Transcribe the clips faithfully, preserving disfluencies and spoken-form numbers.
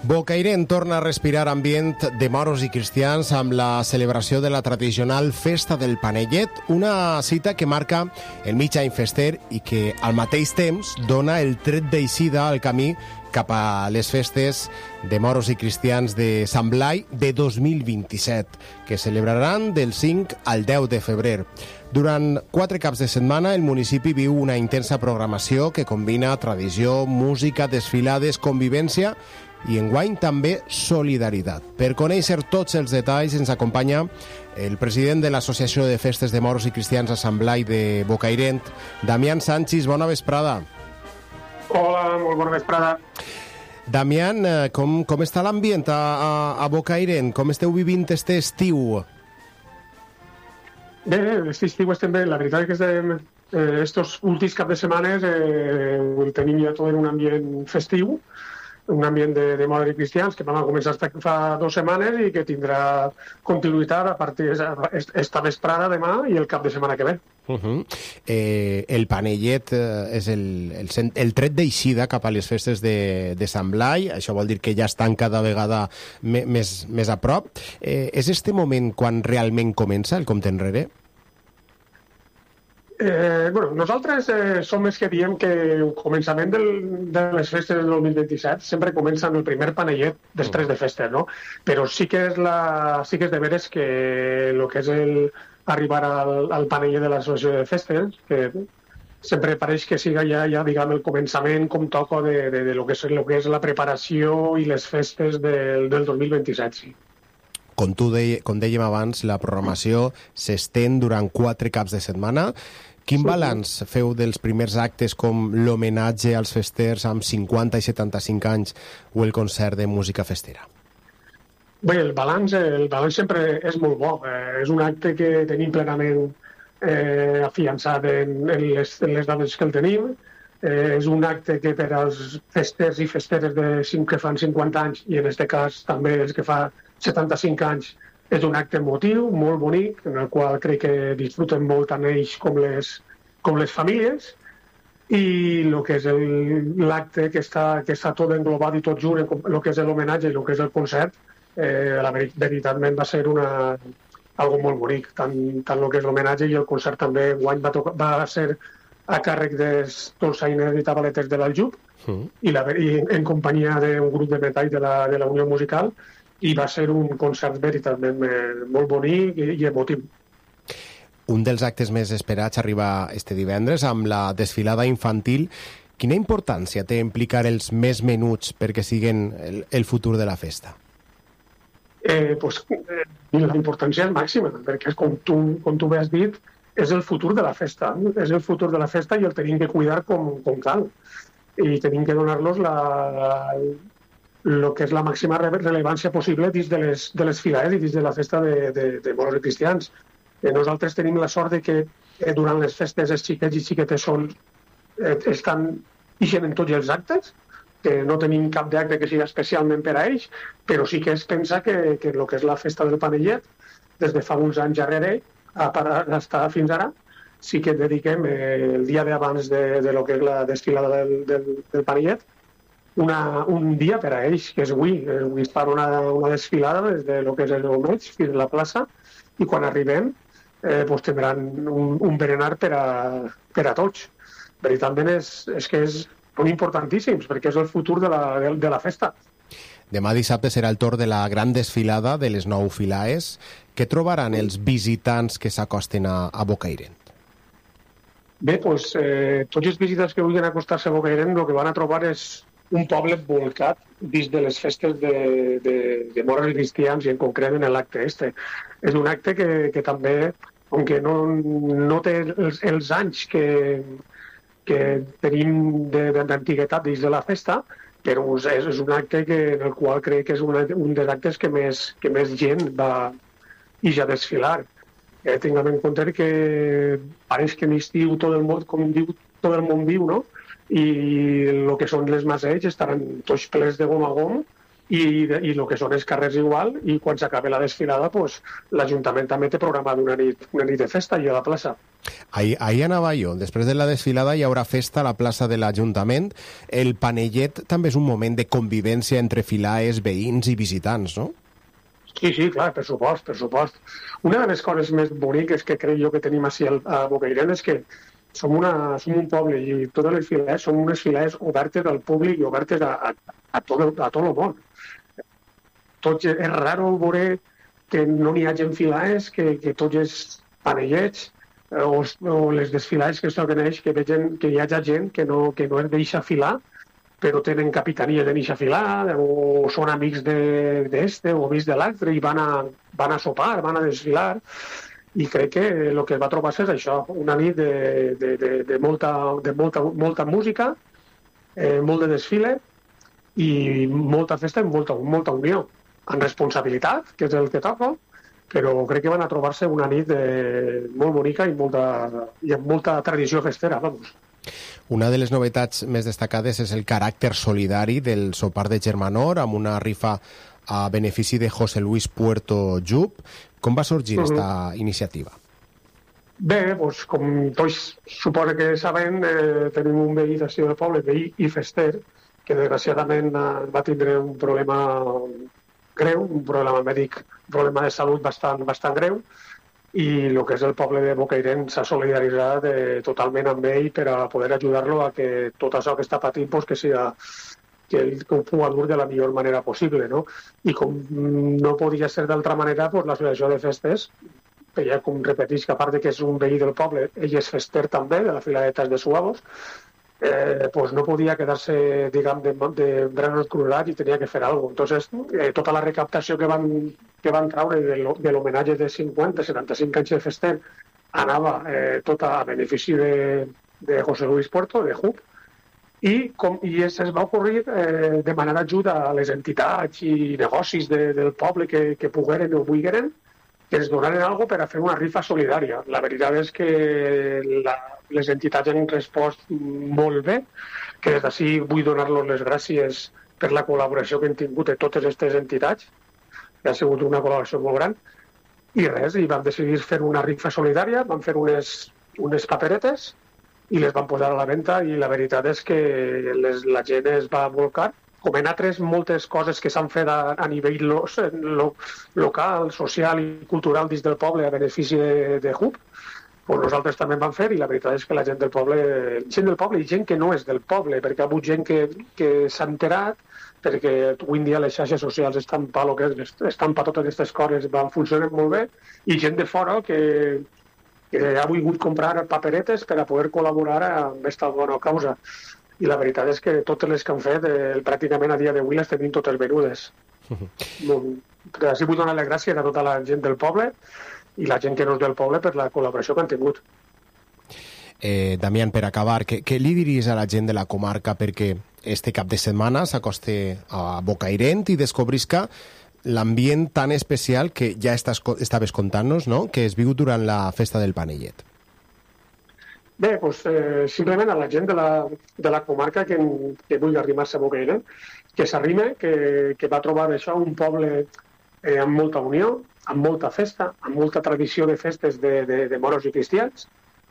Bocairent torna a respirar ambient de moros i cristians amb la celebració de la tradicional Festa del Panellet, una cita que marca el mig any fester i que al mateix temps dona el tret d'eixida al camí cap a les festes de moros i cristians de Sant Blai de dos mil vint-i-set, que celebraran del cinc al deu de febrer. Durant quatre caps de setmana, el municipi viu una intensa programació que combina tradició, música, desfilades, convivència i enguany també solidaritat. Per conèixer tots els detalls ens acompanya el president de l'Associació de Festes de Moros i Cristians a Sant Blai de Bocairent, Damián Sanchis. Bona vesprada. Hola, molt bona vesprada. Damián, com, com està l'ambient a, a, a Bocairent? Com esteu vivint este estiu? Bé, aquest estiu estem bé. La veritat és que estem, eh, estos últims cap de setmanes eh, tenim ja tot en un ambient festiu, un ambient de, de moros i cristians que vam començar fa dues setmanes i que tindrà continuïtat a partir d'esta vesprada demà i el cap de setmana que ve. Uh -huh. eh, el Panellet eh, és el, el, el tret d'eixida cap a les festes de, de Sant Blai. Això vol dir que ja estan cada vegada me, més, més a prop. Eh, és este moment quan realment comença el compte enrere? Eh, bueno, nosaltres eh, som els que diem que el començament del, de les festes del dos mil vint-i-set sempre comença amb el primer panellet després de festes, no? Però sí que és, la, sí que és de veres que el que és el arribar al, al panellet de l'associació de festes, que sempre pareix que siga ja, ja diguem, el començament com toca de, de, de lo, que és, lo que és la preparació i les festes del, del dos mil vint-i-set, sí. Com, tu de, com dèiem abans, la programació s'estén durant quatre caps de setmana. Quin balanç feu dels primers actes com l'homenatge als festers amb cinquanta i setanta-cinc anys o el concert de música festera? Bé, el balanç, el balanç sempre és molt bo. Eh, és un acte que tenim plenament eh, afiançat en, en, les, en les dades que el tenim. Eh, és un acte que per als festers i festeres de cinc que fan cinquanta anys, i en aquest cas també els que fa setanta-cinc anys, és un acte emotiu, molt bonic, en el qual crec que disfruten molt tant ells com les, com les famílies, i el que és l'acte que, està, que està tot englobat i tot junt, el que és l'homenatge i el que és el concert, eh, la veritatment va ser una, algo molt bonic, tant, tant el que és l'homenatge i el concert també guany va, tocar, va ser a càrrec dels dolçainers i tabaletes de l'Aljub, mm. i, la, i en companyia d'un grup de metall de la, de la Unió Musical, i va ser un concert veritablement molt bonic i, i emotiu. Un dels actes més esperats arriba este divendres amb la desfilada infantil. Quina importància té implicar els més menuts perquè siguin el, el futur de la festa? Eh, pues, eh, la importància és màxima, perquè com tu, com tu bé has dit, és el futur de la festa. És el futur de la festa i el tenim que cuidar com, com cal. I tenim que donar-los la... el que és la màxima rellevància possible dins de les, de les filades i dins de la festa de, de, de moros i cristians. Eh, nosaltres tenim la sort de que eh, durant les festes els xiquets i xiquetes són, eh, estan ixen en tots els actes, que no tenim cap d'acte que sigui especialment per a ells, però sí que es pensa que, que el que és la festa del Panellet, des de fa uns anys darrere, a parar hasta fins ara, sí que dediquem eh, el dia d'abans de, de lo que és la desfilada del, del, del Panellet, Una, un dia per a ells, que és avui. Avui es fa una, una desfilada des de lo que és el Gomeig fins a la plaça, i quan arribem eh, pues tindran un, un berenar per a, per a tots. Veritablement és, és que és molt importantíssim, perquè és el futur de la, de, de la festa. Demà dissabte serà el torn de la gran desfilada de les nou filaes. Què trobaran els visitants que s'acosten a, a Bocairent? Bé, doncs eh, tots els visitants que vulguin acostar-se a Bocairent el que van a trobar és un poble volcat dins de les festes de, de, de moros i cristians, i en concret en l'acte este. És un acte que, que també, aunque no, no té els, els anys que, que tenim d'antiguitat dins de la festa, però és, és un acte que, en el qual crec que és una, un dels actes que més, que més gent va ix a desfilar. Eh, tinguem en compte que pareix que en estiu tot el món, com diu, tot el món viu, no? I el que són les maseig estaran tots plens de gom a gom, i, i el que són els carrers igual, i quan s'acabi la desfilada pues, l'Ajuntament també té programat una nit, una nit de festa allà a la plaça. Ahí, ahí anava jo. Després de la desfilada hi haurà festa a la plaça de l'Ajuntament. El Panellet també és un moment de convivència entre filaes, veïns i visitants, no? Sí, sí, clar, per supost, per supost. Una de les coses més boniques que crec jo que tenim així a Bocairent és que som, una, som un poble i totes les filaes són unes filaes obertes al públic i obertes a, a, a, tot, el, a tot el món. Tot, és raro veure que no n'hi hagi filaes, que, que tots els panellets o, o les desfilades que es coneix, que vegen que hi ha gent que no, que no es deixa filar, però tenen capitania de deixar filar, o són amics d'este o amics de l'altre i van a, van a sopar, van a desfilar. I crec que el que es va trobar és això, una nit de, de, de, de, molta, de molta, molta música, eh, molt de desfile i molta festa i molta, molta unió, amb responsabilitat, que és el que toca, però crec que van a trobar-se una nit de, molt bonica i, molta, i amb molta tradició festera, vamos. Una de les novetats més destacades és el caràcter solidari del sopar de Germanor, amb una rifa a benefici de José Luis Puerto Jub. Com va sorgir aquesta uh-huh. iniciativa? Bé, doncs, com tots suposa que saben, eh, tenim un veí d'ací del poble, veí i fester, que desgraciadament eh, va tindre un problema greu, un problema mèdic, un problema de salut bastant, bastant greu, i el que és el poble de Bocairent s'ha solidaritzat eh, totalment amb ell per a poder ajudar-lo a que tot això que està patint pues, que sigui que ell ho pugui dur de la millor manera possible, no? I com no podia ser d'altra manera, pues, l'associació de festes, que ja com repeteix que a part de que és un veí del poble, ell és fester també, de la Filaetas de Suavos, eh, pues no podia quedar-se, diguem, de, de braços cruzats i tenia que fer alguna cosa. Entonces, eh, tota la recaptació que van, que van traure de l'homenatge de cinquanta setanta-cinc anys de fester anava eh, tota a benefici de, de José Luis Puerto, de Jub, i, com, i es, es va ocorrir eh, demanar ajuda a les entitats i negocis de, del poble que, que pogueren o vulgueren, que ens donaren alguna per a fer una rifa solidària. La veritat és que la, les entitats han respost molt bé, que des d'ací vull donar-los les gràcies per la col·laboració que han tingut de totes aquestes entitats, que ha sigut una col·laboració molt gran, i res, i vam decidir fer una rifa solidària, vam fer unes, unes paperetes, i les van posar a la venda i la veritat és que les, la gent es va volcar. Com en altres moltes coses que s'han fet a, a nivell lo, lo, local, social i cultural dins del poble a benefici de, de Jub, pues nosaltres també en vam fer i la veritat és que la gent del poble, gent del poble i gent que no és del poble, perquè ha hagut gent que, que s'ha enterat, perquè avui en dia les xarxes socials estan pa, lo que és, estan pa totes aquestes coses, van funcionar molt bé, i gent de fora que que ha volgut comprar paperetes per a poder col·laborar amb aquesta bona causa. I la veritat és que totes les que han fet, eh, pràcticament a dia d'avui les tenim totes venudes. Uh-huh. Així vull donar les gràcies a tota la gent del poble i la gent que no és del poble per la col·laboració que han tingut. Eh, Damián, per acabar, què, què li diries a la gent de la comarca perquè este cap de setmana s'acoste a Bocairent i descobrisca l'ambient tan especial que ja estàs, estaves contant-nos, no?, que es viu durant la festa del Panellet. Bé, doncs, eh, simplement a la gent de la, de la comarca que, que vulgui arrimar-se a Bocairent, que s'arrime, que, que va trobar això un poble eh, amb molta unió, amb molta festa, amb molta tradició de festes de, de, de moros i cristians,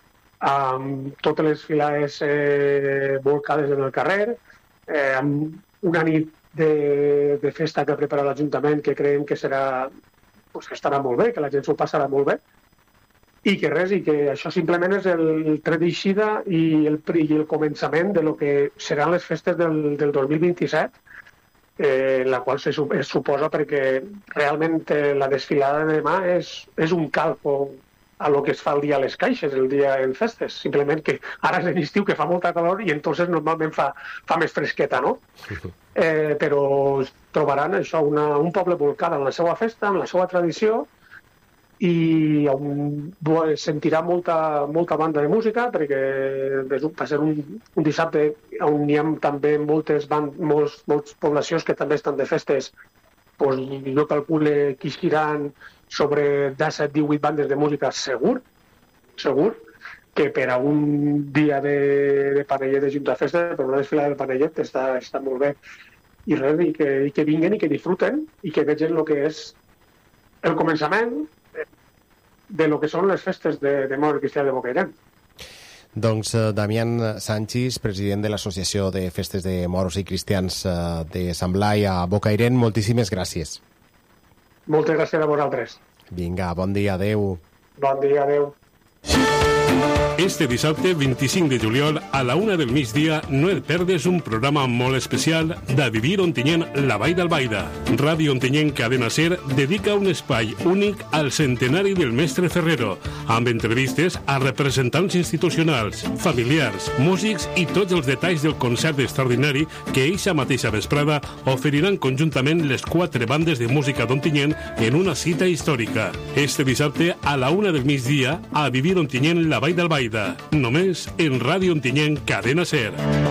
amb totes les filaes eh, volcades en el carrer, eh, amb una nit De, de festa que ha preparat l'Ajuntament que creiem que serà, pues, que estarà molt bé, que la gent s'ho passarà molt bé i que res, i que això simplement és el tret d'eixida i el, i el començament de lo que seran les festes del, del dos mil vint-i-set, eh, la qual se, es suposa perquè realment eh, la desfilada de demà és, és un calco a lo que es fa el dia a les caixes, el dia en festes. Simplement que ara és l'estiu que fa molta calor i entonces normalment fa, fa més fresqueta, no? Eh, però trobaran això, una, un poble volcat en la seva festa, en la seva tradició i un, sentirà molta, molta banda de música perquè va ser un, un dissabte on hi ha també moltes, band, molts, moltes poblacions que també estan de festes. Pues, jo calcule que hiran sobre disset divuit bandes de música segur, segur, que per a un dia de, de Panellet de Junta de Festa, per una desfilada del Panellet, està, està molt bé. I res, i que, i que vinguen i que disfruten i que vegin el que és el començament de lo que són les festes de, de Moros i Cristians de Bocairent. Doncs uh, Damián Sanchis, president de l'Associació de Festes de Moros i Cristians uh, de Sant Blai a Bocairent, moltíssimes gràcies. Moltes gràcies a vosaltres. Vinga, bon dia, adeu. Bon dia, adeu. Este dissabte vint-i-cinc de juliol a la una del migdia no et perdes un programa molt especial de Vivir Ontinyent, la Vall d'Albaida. Ràdio Ontinyent Cadena Ser dedica un espai únic al centenari del mestre Ferrero, amb entrevistes a representants institucionals, familiars, músics i tots els detalls del concert extraordinari que eixa mateixa vesprada oferiran conjuntament les quatre bandes de música d'Ontinyent en una cita històrica. Este dissabte a la una del migdia a Vivir Ontinyent, la Vall d'Albaida, només en Ràdio Ontinyent Cadena Ser.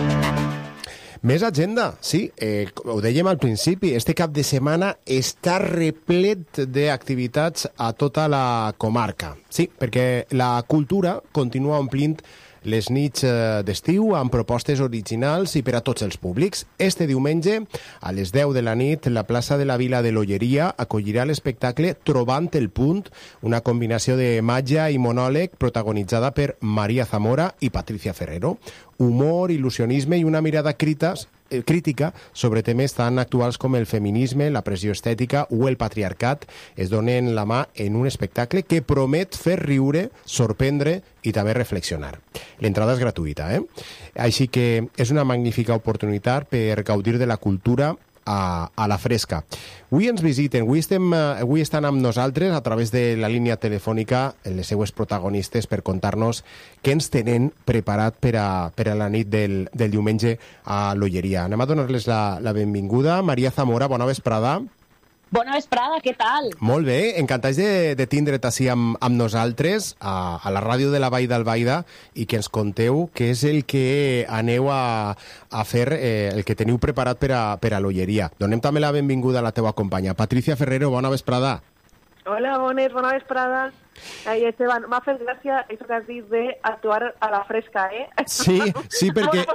Més agenda, sí, eh, ho dèiem al principi, este cap de setmana està replet d'activitats a tota la comarca. Sí, perquè la cultura continua omplint les nits d'estiu amb propostes originals i per a tots els públics. Este diumenge, a les deu de la nit, la plaça de la Vila de l'Olleria acollirà l'espectacle Trobant el Punt, una combinació de màgia i monòleg protagonitzada per Maria Zamora i Patricia Ferrero. Humor, il·lusionisme i una mirada critas, eh, crítica sobre temes tan actuals com el feminisme, la pressió estètica o el patriarcat es donen la mà en un espectacle que promet fer riure, sorprendre i també reflexionar. L'entrada és gratuïta, eh? Així que és una magnífica oportunitat per gaudir de la cultura a, a la fresca. Avui ens visiten, avui, estem, avui estan amb nosaltres a través de la línia telefònica les seues protagonistes per contar-nos què ens tenen preparat per a, per a la nit del, del diumenge a l'Olleria. Anem a donar-les la, la benvinguda. Maria Zamora, bona vesprada. Bona vesprada, què tal? Molt bé, encantats de, de tindre't així amb, amb nosaltres a, a la ràdio de la Vall d'Albaida i que ens conteu què és el que aneu a, a fer, eh, el que teniu preparat per a, per a l'Olleria. Donem també la benvinguda a la teva companya. Patricia Ferrero, bona vesprada. Hola, bones, bona vesprada. Ai, Esteban, m'ha fet gràcia això que has dit d'actuar a la fresca, eh? Sí, sí, perquè...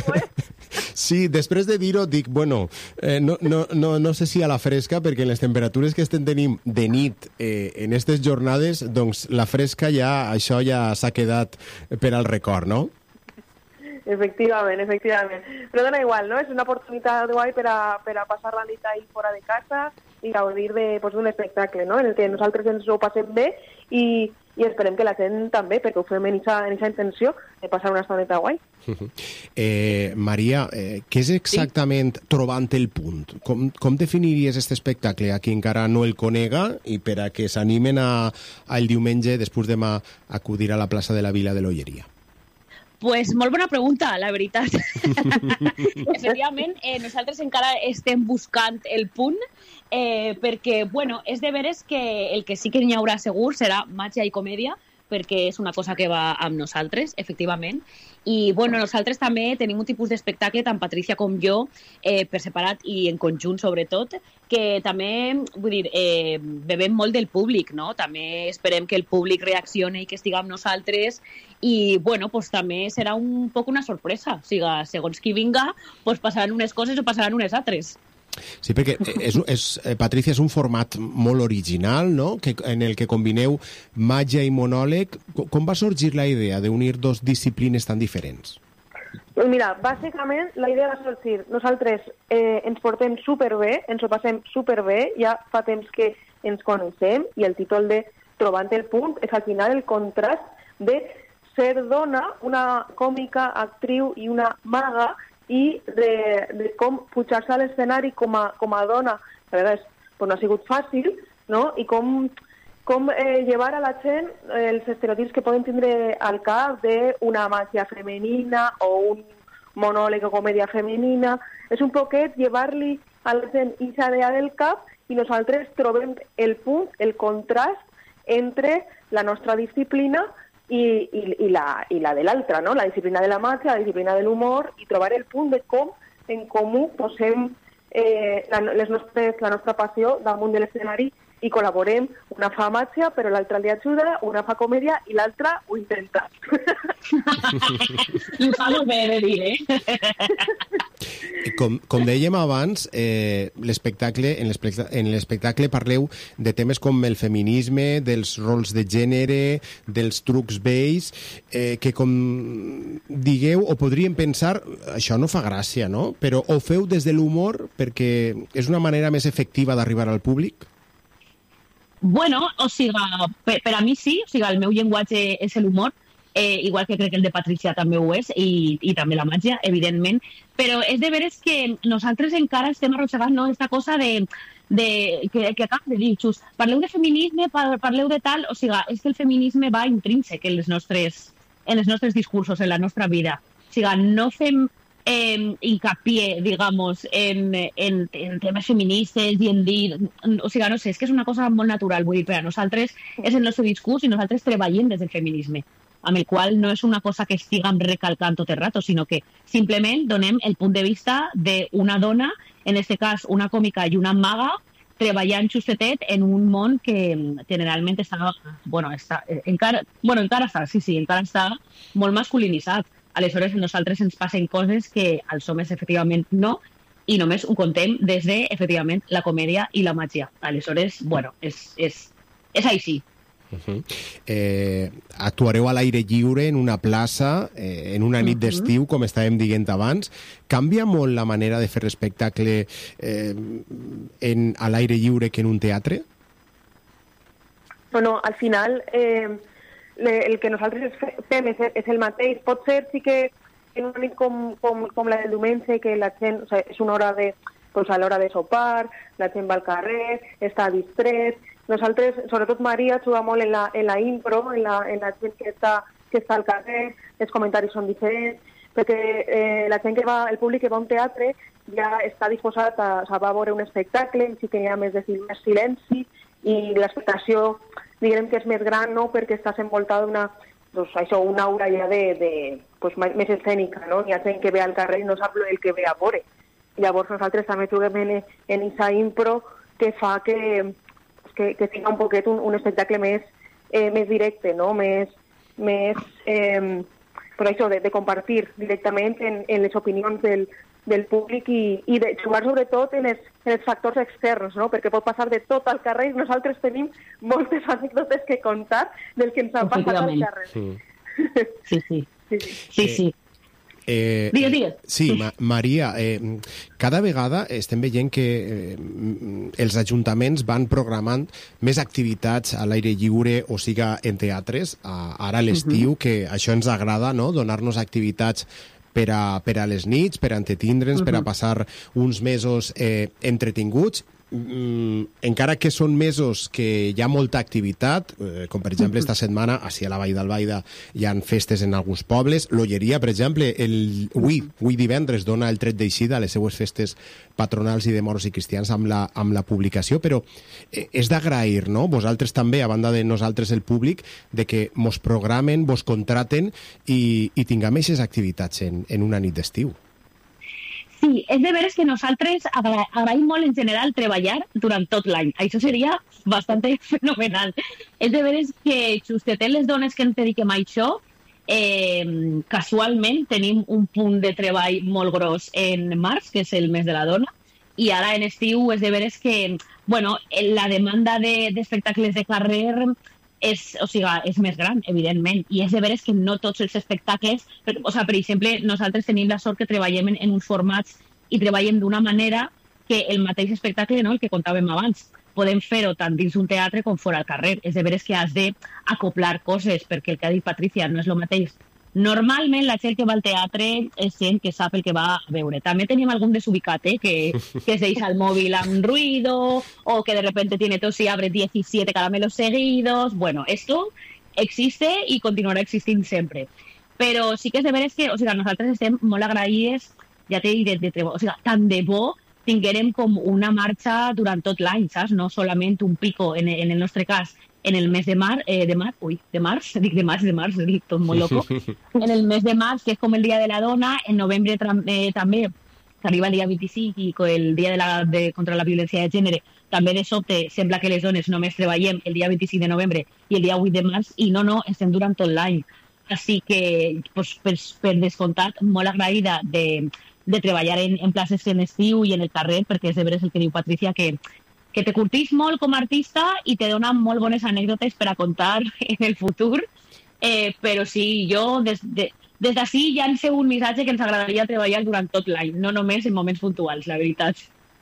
Sí, després de dir-ho dic, bueno, eh, no, no, no, no sé si a la fresca, perquè en les temperatures que estem tenint de nit eh, en aquestes jornades, doncs la fresca ja, això ja s'ha quedat per al record, no? Efectivament, efectivament. Però dona igual, no? És una oportunitat guai per a, per a passar la nit ahí fora de casa i gaudir d'un pues, espectacle, no? En el que nosaltres ens ho passem bé i, i esperem que la gent també, perquè ho fem en aquesta intenció de passar una estoneta guai. Eh, Maria, eh, què és exactament sí? Trobant el Punt? Com, com definiries aquest espectacle a qui encara no el conega i per a que s'animen a, a el diumenge, després demà, a acudir a la plaça de la Vila de l'Olleria? Pues molt bona pregunta, la veritat. Efectivament, eh, nosaltres encara estem buscant el punt, eh, perquè, bueno, és de veres que el que sí que n'hi haurà segur serà màgia i comèdia, perquè és una cosa que va amb nosaltres, efectivament. I, bueno, nosaltres també tenim un tipus d'espectacle, tant Patricia com jo, eh, per separat i en conjunt, sobretot, que també, vull dir, eh, bevem molt del públic, no? També esperem que el públic reaccioni i que estigui amb nosaltres i, bueno, pues també serà un poc una sorpresa. O sigui, segons qui vinga, pues passaran unes coses o passaran unes altres. Sí, perquè és, és, Patricia, és un format molt original, no? Que, en el que combineu màgia i monòleg. Com va sorgir la idea d'unir dos disciplines tan diferents? Mira, bàsicament la idea va sorgir. Nosaltres eh, ens portem superbé, ens ho passem superbé, ja fa temps que ens coneixem i el títol de Trobant el Punt és al final el contrast de ser dona, una còmica, actriu i una maga, i de, de com pujar-se a l'escenari com a, com a dona, a vegades pues no ha sigut fàcil, no? I com, com eh, llevar a la gent eh, els estereotips que poden tindre al cap d'una màgia femenina o un monòleg o comèdia femenina. És un poquet llevar-li a la gent aquesta idea del cap i nosaltres trobem el punt, el contrast entre la nostra disciplina I, i, i, la, i la de l'altra, no? La disciplina de la màgia, la disciplina de l'humor i trobar el punt de com en comú posem eh, la, les nostres, la nostra passió damunt de l'escenari i col·laborem. Una fa màgia, però l'altra li ajuda, una fa comèdia i l'altra ho intenta. I ho fa molt bé de dir, eh? Com, com dèiem abans, eh, l'espectacle en l'espectacle parleu de temes com el feminisme, dels rols de gènere, dels trucs vells, eh, que com digueu, o podríem pensar, això no fa gràcia, no? Però ho feu des de l'humor perquè és una manera més efectiva d'arribar al públic? Bueno, o sigui, per, per a mi sí, o sigui, el meu llenguatge és l'humor, eh, igual que crec que el de Patricia també ho és, i, i també la màgia, evidentment, però és de veres que nosaltres encara estem arrossegant, no?, aquesta cosa de, de que, que acabes de dir, just, parleu de feminisme, parleu de tal, o sigui, és que el feminisme va intrínsec en els nostres, en els nostres discursos, en la nostra vida. O sigui, no fem Eh, hincapié, digamos, en, en, en temes feministes i en dir... O sigui, no sé, és que és una cosa molt natural, vull dir, per a nosaltres és el nostre discurs i nosaltres treballem des del feminisme, amb el qual no és una cosa que estiguem recalcant tot el rato, sinó que simplement donem el punt de vista d'una dona, en aquest cas una còmica i una maga, treballant justetet en un món que generalment està... Bueno, està, encara, bueno, encara està, sí, sí, encara està molt masculinitzat. Aleshores, nosaltres ens passen coses que als homes efectivament no, i només ho contem des de, efectivament, la comèdia i la màgia. Aleshores, bueno, és, és, és així. Uh-huh. eh, actuareu a l'aire lliure en una plaça, eh, en una nit uh-huh. d'estiu, com estàvem dient abans. Canvia molt la manera de fer espectacle eh, en, a l'aire lliure que en un teatre? Bueno, al final... Eh... el que nosaltres fem és, és el mateix. Pot ser sí que en una nit com, com, com la del diumenge, que la gent, o sigui, és una hora de, doncs a l'hora de sopar, la gent va al carrer, està distret. Nosaltres, sobretot Maria, juga molt en la, en la impro, en la, en la gent que està, que està al carrer, els comentaris són diferents, perquè eh, la gent que va, el públic que va a un teatre ja està disposat a, a, a veure un espectacle, sí que hi ha més, de, més silenci, i l'expectació, diguem que és més gran, no?, perquè estàs envoltada d'una, doncs això, una aura ja de, de pues, més escènica, no? Hi ha gent que ve al carrer i no sap el que ve a veure. Llavors nosaltres també juguem en, en esa impro que fa que, que, que sigui un poquet un, un espectacle més, eh, més directe, no?, més, més eh, per això, de, de compartir directament en, en les opinions del, del públic i, i de jugar sobretot en els, en els factors externs, no? Perquè pot passar de tot al carrer i nosaltres tenim moltes anècdotes que contar del que ens ha passat al carrer. Sí, sí. Sí, sí. sí, sí. Eh, digues, digues. Sí, Ma Maria, eh, cada vegada estem veient que eh, els ajuntaments van programant més activitats a l'aire lliure, o siga en teatres, a, ara a l'estiu, uh-huh. que això ens agrada, no?, donar-nos activitats per a, per a les nits, per a entretindre'ns, uh-huh. per a passar uns mesos eh, entretinguts. Mm, encara que són mesos que hi ha molta activitat, eh, com per exemple esta setmana, així a la Vall d'Albaida hi ha festes en alguns pobles. L'Olleria, per exemple, el, avui, avui divendres dona el tret d'eixida a les seues festes patronals i de moros i cristians amb la, amb la publicació, però eh, és d'agrair, no?, vosaltres també, a banda de nosaltres el públic, de que mos programen, vos contraten i, i tinguem aquestes activitats en, en una nit d'estiu. Sí, és de veres que nosaltres agra agraïm molt en general treballar durant tot l'any. Això seria bastant fenomenal. És de veres que justet les dones que ens dediquem a això, eh, casualment tenim un punt de treball molt gros en març, que és el mes de la dona, i ara en estiu és de veres que, bueno, la demanda d'espectacles de, de carrer és, o sigui, és més gran, evidentment, i és de veres que no tots els espectacles, per, o sigui, per exemple, nosaltres tenim la sort que treballem en, en uns formats i treballem d'una manera que el mateix espectacle, no?, el que contàvem abans, podem fer-ho tant dins un teatre com fora al carrer. És de veres que has d'acoplar coses, perquè el que ha dit Patricia no és el mateix. Normalment la gent que va al teatre és gent que sap el que va a veure. També tenim algun desubicat, eh, que, que es deixa el móvil amb ruido, o que de repente tiene tos y abre diecisiete caramelos seguidos. Bueno, esto existe y continuará existint sempre. Però sí que és de veres que, o sigui, nosaltres estem molt agraïdes, ja t'he dit, de, de, o sigui, tant de bo tinguérem com una marxa durant tot l'any, saps? No solament un pico, en, en el nostre cas, en el mes de mar, eh, de mar, ui, de març, dic de març, de març, dic tot molt loco, en el mes de març, que és com el Dia de la Dona, en novembre eh, també que arriba el dia vint-i-cinc i el dia de la, de, contra la violència de gènere, també de sobte sembla que les dones només treballem el dia vint-i-cinc de novembre i el dia vuit de març, i no, no, estem durant tot l'any. Així que, pues, per, per descomptat, molt agraïda de, de treballar en, en places en estiu i en el carrer, perquè és de veres el que diu Patricia, que, que te curtís molt com a artista i te dona molt bones anècdotes per a contar en el futur. Eh, però sí, jo des, de, des d'ací ja en sé un missatge que ens agradaria treballar durant tot l'any, no només en moments puntuals, la veritat.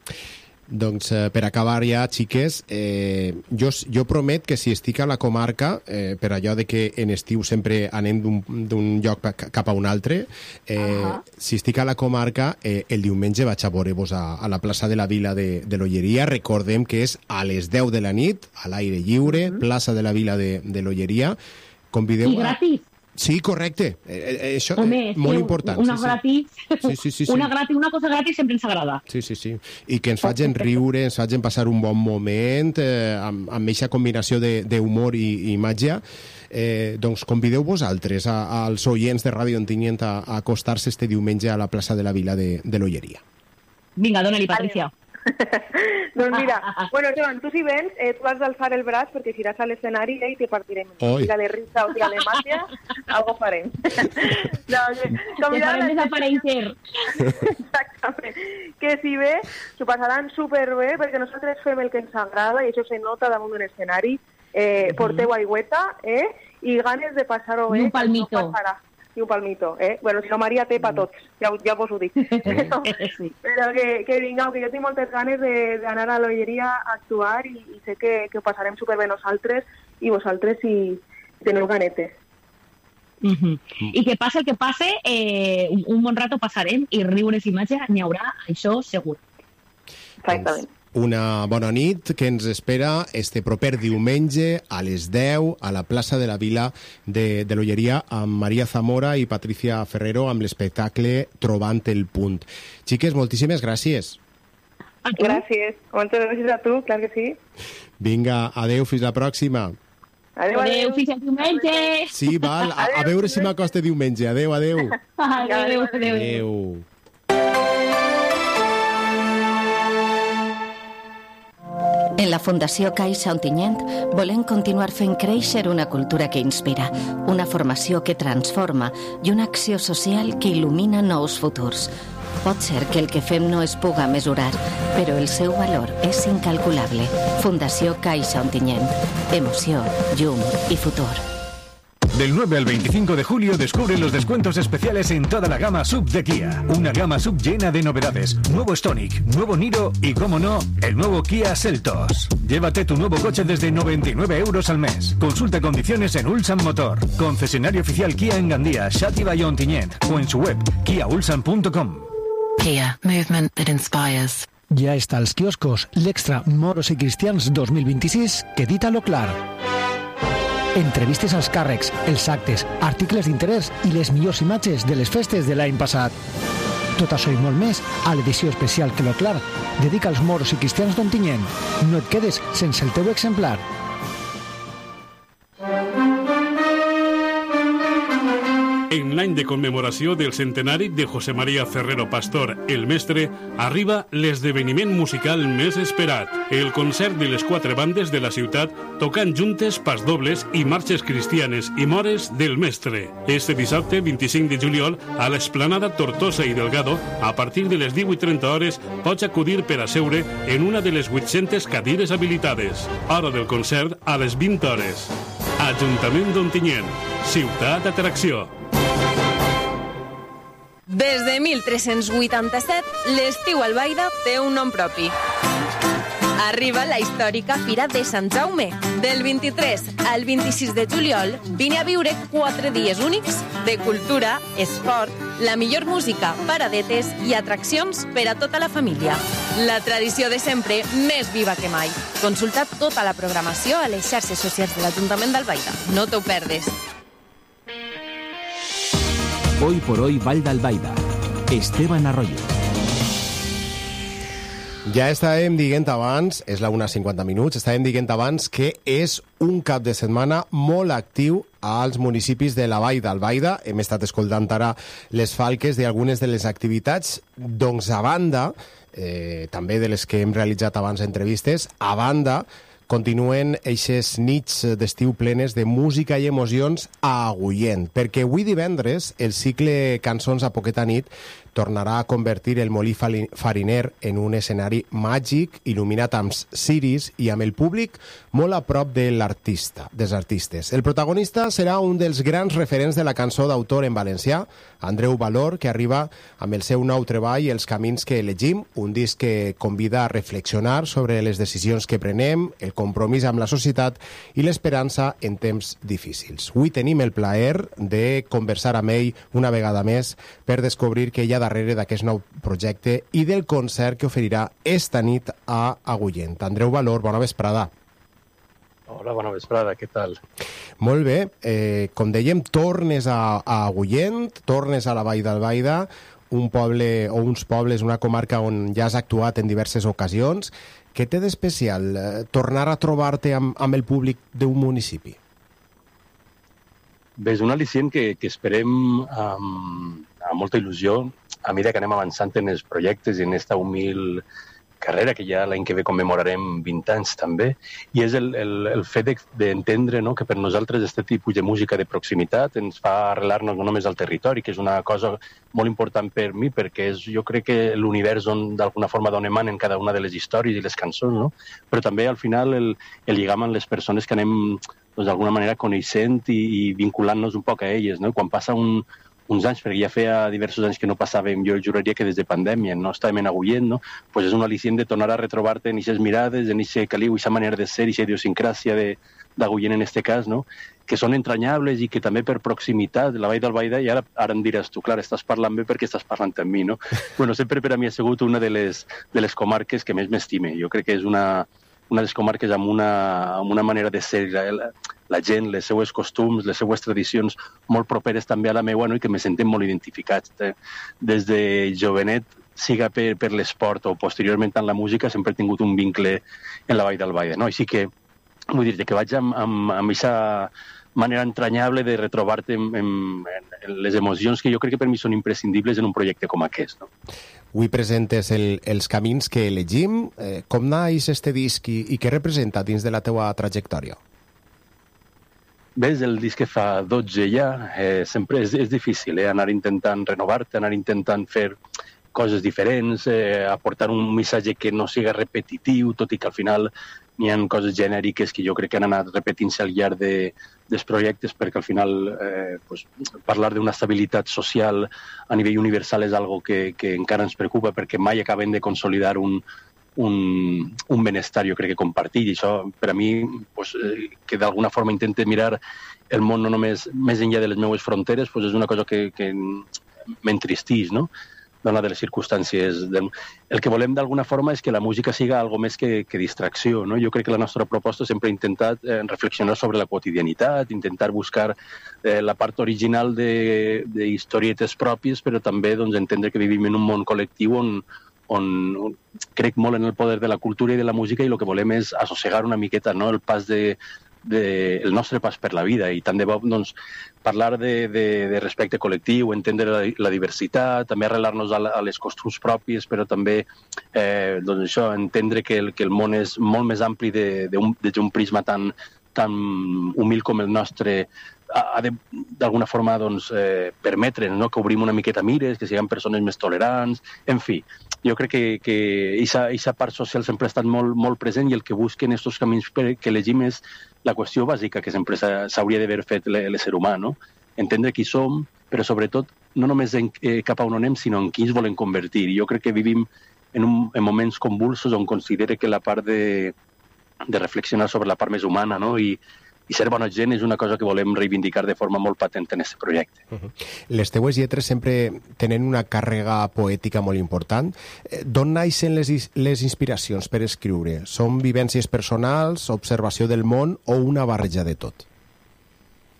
Doncs eh, per acabar ja, xiques, eh, jo, jo promet que si estic a la comarca, eh, per allò de que en estiu sempre anem d'un lloc cap a un altre, eh, uh-huh. si estic a la comarca, eh, el diumenge vaig a veure-vos a, a la plaça de la Vila de, de l'Olleria. Recordem que és a les deu de la nit, a l'aire lliure, uh-huh. plaça de la Vila de, de l'Olleria. Convideu I gratis. A... Sí, correcte. Eh, eh, això Home, és molt important. Una sí, gratis, sí. Sí, sí, sí, una sí. gratis, una cosa gratis sempre ens agrada. Sí, sí, sí. I que ens facin riure, ens facin passar un bon moment, eh, amb, amb aquesta combinació d'humor i, i màgia. Eh, doncs convideu vosaltres a, als oients de Ràdio Ontinyent a, a acostar-se este diumenge a la plaça de la Vila de, de l'Olleria. Vinga, dona-li, Patricia. Doncs mira, bueno, Joan, tu si vens, eh, tu has d'alçar el braç perquè si iràs a l'escenari eh, i te partirem. Tira de risa o tira de màgia, algo farem. No, que, te farem desaparèixer. Exactament. Que si ve, s'ho passaran superbé perquè nosaltres fem el que ens agrada i això se nota damunt d'un escenari. Eh, porteu aigüeta eh, i ganes de passar-ho bé. I un palmito. No i un palmito, eh? Bueno, si no, Maria té pa tots, ja, ja vos ho dic. Però, sí. però que, que vingueu, que jo tinc moltes ganes d'anar a l'Olleria a actuar i, i sé que, que ho passarem superbé nosaltres i vosaltres si teniu ganetes. Uh-huh. I que passe el que passe, eh, un, un bon rato passarem i riures i màgia n'hi haurà, això segur. Exactament. Una bona nit que ens espera este proper diumenge a les deu a la plaça de la Vila de, de l'Olleria amb Maria Zamora i Patricia Ferrero amb l'espectacle Trobant el Punt. Xiques, moltíssimes gràcies. Gràcies. Moltes gràcies a tu, clar que sí. Vinga, adeu, fins la pròxima. Adeu, adeu. Fins el diumenge. Sí, val, a, a veure si m'acosta diumenge. Adeu, adeu. Adeu, adeu. Adeu. En la Fundació Caixa Ontinyent volem continuar fent créixer una cultura que inspira, una formació que transforma i una acció social que il·lumina nous futurs. Pot ser que el que fem no es puga mesurar, però el seu valor és incalculable. Fundació Caixa Ontinyent. Emoció, llum i futur. Del nueve al veinticinco de julio descubre los descuentos especiales en toda la gama sub de Kia. Una gama sub llena de novedades. Nuevo Stonic, nuevo Niro y, como no, el nuevo Kia Seltos. Llévate tu nuevo coche desde noventa y nueve euros al mes. Consulta condiciones en Ulsan Motor. Concesionario oficial Kia en Gandía, Xàtiva i Ontinyent. O en su web, kia ulsan punto com. Kia, movement that inspires. Ja està als quioscos l'extra Moros i Cristians dos mil vint-i-sis que dita-lo clar. Entrevistes als càrrecs, els actes, articles d'interès i les millors imatges de les festes de l'any passat. Tot això i molt més a l'edició especial que lo clar dedica als moros i cristians d'Ontinyent. No et quedes sense el teu exemplar. En l'any de commemoració del centenari de José María Ferrero Pastor, el mestre, arriba l'esdeveniment musical més esperat, el concert de les quatre bandes de la ciutat tocant juntes pasdobles i marxes cristianes i mores del mestre. Este dissabte, vint-i-cinc de juliol, a l'Esplanada Tortosa i Delgado, a partir de les divuit trenta hores, pots acudir per a seure en una de les vuit-centes cadires habilitades. Hora del concert a les vint hores. Ajuntament d'Ontinyent, ciutat d'atracció. Des de mil tres-cents vuitanta-set, l'estiu a Albaida té un nom propi. Arriba la històrica Fira de Sant Jaume. Del vint-i-tres al vint-i-sis de juliol, vine a viure quatre dies únics de cultura, esport, la millor música, paradetes i atraccions per a tota la família. La tradició de sempre més viva que mai. Consulta tota la programació a les xarxes socials de l'Ajuntament d'Albaida. No t'ho perdes. Hoy por hoy Val d'Albaida. Esteban Arroyo. Ja estàvem dient abans, és la una cinquanta minuts, estàvem dient abans que és un cap de setmana molt actiu als municipis de la Vall d'Albaida. Hem estat escoltant ara les falques d'algunes de les activitats. Doncs a banda, eh, també de les que hem realitzat abans entrevistes, a banda, continuen eixes nits d'estiu plenes de música i emocions a Agullent, perquè avui divendres el cicle Cançons a Poqueta Nit tornarà a convertir el Molí Fariner en un escenari màgic, il·luminat amb ciris i amb el públic molt a prop de l'artista, dels artistes. El protagonista serà un dels grans referents de la cançó d'autor en valencià, Andreu Valor, que arriba amb el seu nou treball Els camins que elegim, un disc que convida a reflexionar sobre les decisions que prenem, el compromís amb la societat i l'esperança en temps difícils. Avui tenim el plaer de conversar amb ell una vegada més per descobrir què hi ha darrere d'aquest nou projecte i del concert que oferirà esta nit a Agullent. Andreu Valor, bona vesprada. Hola, bona vesprada, què tal? Molt bé, eh, com dèiem, tornes a, a Agullent, tornes a la Vall d'Albaida, un poble o uns pobles, una comarca on ja has actuat en diverses ocasions. Què té d'especial eh, tornar a trobar-te amb, amb el públic d'un municipi? Bé, és un al·licient que, que esperem amb, amb molta il·lusió a mesura que anem avançant en els projectes i en aquesta humil carrera que ja l'any que ve commemorarem vint anys també, i és el, el, el fet d'entendre, no, que per nosaltres aquest tipus de música de proximitat ens fa arrelar-nos no només al territori, que és una cosa molt important per mi, perquè és, jo crec que l'univers on d'alguna forma d'on emanen cada una de les històries i les cançons, no? Però també al final el, el lligam amb les persones que anem doncs, d'alguna manera coneixent i, i vinculant-nos un poc a elles, no? Quan passa un uns anys, perquè ja feia diversos anys que no passàvem, jo juraria que des de pandèmia, no estàvem en Agullent, no? Pues és un al·licient de tornar a retrobar-te en aquestes mirades, en aquest caliu, aquesta manera de ser, aquesta idiosincràsia d'Agullent en aquest cas, no? Que són entranyables i que també per proximitat, la Vall d'Albaida, i ara, ara em diràs tu, clar, estàs parlant bé perquè estàs parlant amb mi, no? Bueno, sempre per a mi ha sigut una de les, de les comarques que més m'estime. Jo crec que és una, una de les comarques amb una, amb una manera de ser, la, la gent, les seues costums, les seues tradicions molt properes també a la meua, no? I que me sentem molt identificats. Eh? Des de jovenet, siga per, per l'esport o posteriorment en la música, sempre he tingut un vincle en la Vall d'Albaida. No? Així que, vull dir, que vaig amb, amb, amb aquesta manera entranyable de retrobar-te en, en, en les emocions que jo crec que per mi són imprescindibles en un projecte com aquest. No? Avui presentes el, els camins que elegim. Eh, com naix este disc i, i què representa dins de la teua trajectòria? Bé, és el disc que fa dotze ja. Eh, sempre és, és difícil, eh? Anar intentant renovar-te, anar intentant fer coses diferents, eh, aportar un missatge que no siga repetitiu, tot i que al final n'hi ha coses genèriques que jo crec que han anat repetint-se al llarg de, dels projectes, perquè al final eh, pues, parlar d'una estabilitat social a nivell universal és algo que, que encara ens preocupa, perquè mai acaben de consolidar un, un, un benestar, jo crec que compartit, i això per a mi, pues, eh, que d'alguna forma intente mirar el món no només més enllà de les meues fronteres, pues, és una cosa que, que m'entristeix, no? Dona de les circumstàncies. El que volem d'alguna forma és que la música siga algo més que, que distracció, no? Jo crec que la nostra proposta sempre ha intentat eh, reflexionar sobre la quotidianitat, intentar buscar eh, la part original d'historietes pròpies, però també doncs, entendre que vivim en un món col·lectiu on, on, on crec molt en el poder de la cultura i de la música, i el que volem és assossegar una miqueta, no? El pas de, de, el nostre pas per la vida, i tant de bo doncs, parlar de, de, de respecte col·lectiu, entendre la, la diversitat, també arrelar-nos a, a les costums pròpies, però també eh, doncs això, entendre que el, que el món és molt més ampli de, de un, des d'un prisma tan, tan humil com el nostre, ha de d'alguna forma doncs, eh, permetre, no? Que obrim una miqueta mires, que siguem persones més tolerants, en fi. Jo crec que aquesta part social sempre ha estat molt, molt present, i el que busquen aquests camins que elegim és la qüestió bàsica que sempre s'hauria d'haver fet l'ésser humà, no? Entendre qui som, però sobretot no només en, eh, cap a on anem, sinó en qui ens volen convertir. Jo crec que vivim en, un, en moments convulsos on considere que la part de, de reflexionar sobre la part més humana, no? I, i ser bona gent és una cosa que volem reivindicar de forma molt patent en aquest projecte. Uh-huh. Les teues lletres sempre tenen una càrrega poètica molt important. D'on naixen les, les inspiracions per escriure? Són vivències personals, observació del món o una barreja de tot?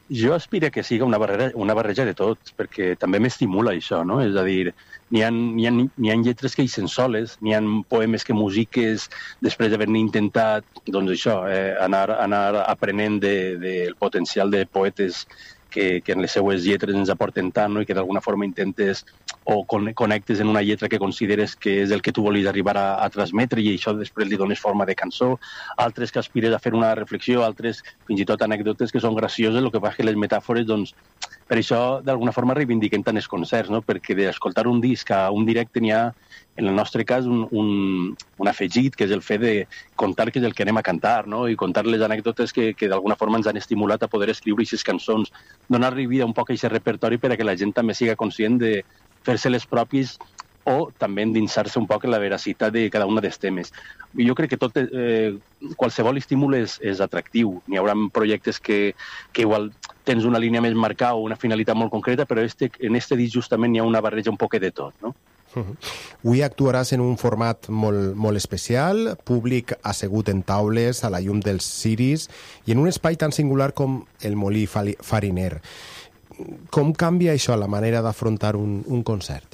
Jo aspiro que siga una barreja, una barreja de tot, perquè també m'estimula això, no? És a dir, n'hi ha, n'hi ha, n'hi ha lletres que hi sent soles, n'hi ha poemes que musiques després d'haver-ne intentat, doncs això, eh, anar, anar aprenent del de, de potencial de poetes que, que en les seues lletres ens aporten tant, no? I que d'alguna forma intentes o connectes en una lletra que consideres que és el que tu volies arribar a, a transmetre i això després li dones forma de cançó, altres que aspires a fer una reflexió, altres fins i tot anècdotes que són gracioses, el que passa que les metàfores, doncs, per això d'alguna forma reivindiquen tant els concerts, no? Perquè d'escoltar un disc a un directe n'hi ha, en el nostre cas, un, un, un afegit, que és el fet de contar que és el que anem a cantar, no? I contar les anècdotes que, que d'alguna forma ens han estimulat a poder escriure aquestes cançons, donar-li vida un poc a aquest repertori per a que la gent també siga conscient de fer-se les propis o també endinsar-se un poc en la veracitat de cada un dels temes. Jo crec que tot, eh, qualsevol estímul és, és atractiu. N'hi haurà projectes que, que igual tens una línia més marcada o una finalitat molt concreta, però este, en este disc justament hi ha una barreja un poc de tot, no? Uh-huh. Avui actuaràs en un format molt, molt especial, públic assegut en taules, a la llum dels ciris, i en un espai tan singular com el Molí Fariner. Com canvia això la manera d'afrontar un, un concert?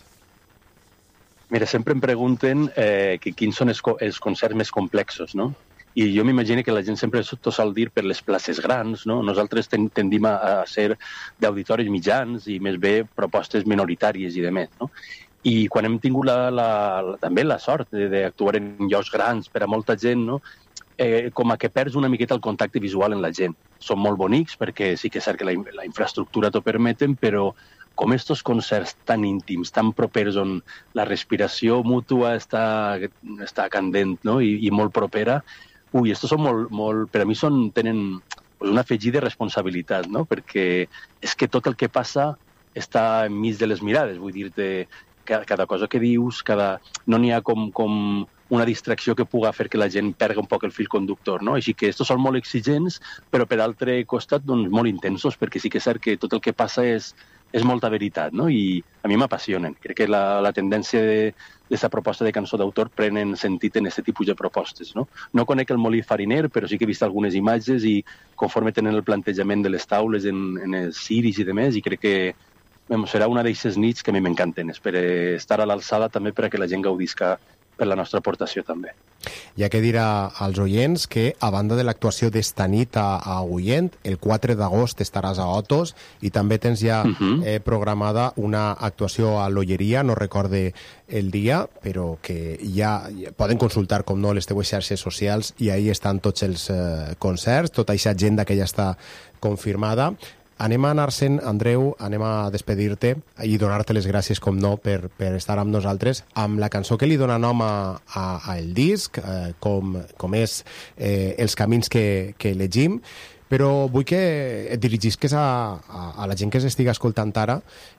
Mira, sempre em pregunten eh, que quins són els, els concerts més complexos, no? I jo m'imagino que la gent sempre t'ho sol dir per les places grans, no? Nosaltres ten, tendim a, a ser d'auditoris mitjans i més bé propostes minoritàries i de més, no? I quan hem tingut la, la, la, també la sort d'actuar en llocs grans per a molta gent, no? eh, com a que perds una miqueta el contacte visual en la gent. Són molt bonics perquè sí que és cert que la, la infraestructura t'ho permeten, però com estos concerts tan íntims, tan propers, on la respiració mútua està, està candent, no? I, i molt propera, ui, estos són molt, molt, per a mi són, tenen pues, un afegit de responsabilitat, no? Perquè és que tot el que passa està enmig de les mirades, vull dir-te, cada, cada cosa que dius, cada... no n'hi ha com, com una distracció que puga fer que la gent perga un poc el fil conductor, no? Així que estos són molt exigents, però per altre costat doncs, molt intensos, perquè sí que és cert que tot el que passa és, és molta veritat, no? I a mi m'apassionen. Crec que la, la tendència d'aquesta proposta de cançó d'autor prenen sentit en aquest tipus de propostes, no? No conec el Molí Fariner, però sí que he vist algunes imatges i conforme tenen el plantejament de les taules en, en els ciris i demés, i crec que serà una d'aquestes nits que a mi m'encanten. Espero estar a l'alçada també per a que la gent gaudisca per la nostra aportació també. Hi ha que dir a, als oients que, a banda de l'actuació d'esta nit a, a Agullent, el quatre d'agost estaràs a Otos i també tens ja uh-huh. eh, programada una actuació a l'Olleria, no recorde el dia, però que ja, ja poden consultar, com no, les teues xarxes socials i ahí estan tots els eh, concerts, tota aquesta agenda que ja està confirmada. Anem a anar-se'n, Andreu, anem a despedir-te i donar-te les gràcies, com no, per, per estar amb nosaltres, amb la cançó que li dona nom a, a, a el disc, eh, com, com és eh, Els camins que, que elegim, però vull que et dirigisques a, a, a la gent que s'estiga escoltant ara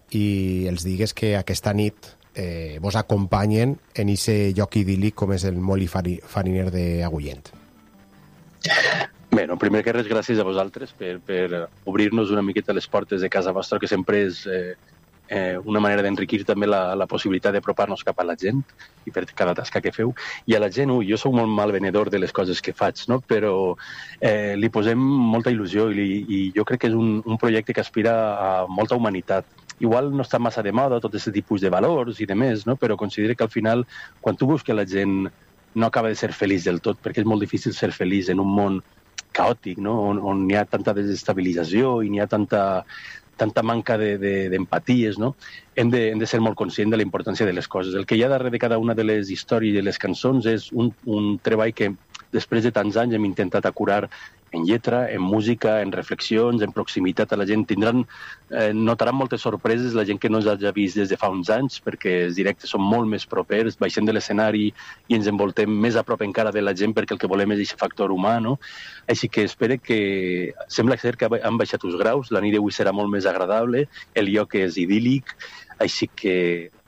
i els digues que aquesta nit eh, vos acompanyen en aquest lloc idíl·lic com és el Molí Fariner d'Agullent. Bé, no, primer que res, gràcies a vosaltres per, per obrir-nos una miqueta les portes de casa vostra, que sempre és eh, eh, una manera d'enriquir també la, la possibilitat d'apropar-nos cap a la gent i per cada tasca que feu. I a la gent, ui, jo sóc molt mal venedor de les coses que faig, no? Però eh, li posem molta il·lusió i, li, i jo crec que és un, un projecte que aspira a molta humanitat. Igual no està massa de moda tot aquest tipus de valors i de més, no? Però considero que al final, quan tu veus que la gent no acaba de ser feliç del tot, perquè és molt difícil ser feliç en un món caòtic, no? on, on hi ha tanta desestabilització i n'hi ha tanta, tanta manca d'empaties, de, de no? Hem de, hem de ser molt conscients de la importància de les coses. El que hi ha darrere de cada una de les històries i de les cançons és un, un treball que després de tants anys hem intentat acurar en lletra, en música, en reflexions, en proximitat a la gent. Tindran, eh, notaran moltes sorpreses la gent que no ens hagi vist des de fa uns anys, perquè els directes són molt més propers, baixem de l'escenari i ens envoltem més a prop encara de la gent, perquè el que volem és aquest factor humà, no? Així que espero que... Sembla ser que han baixat els graus, la nit d'avui serà molt més agradable, el lloc és idíl·lic, així que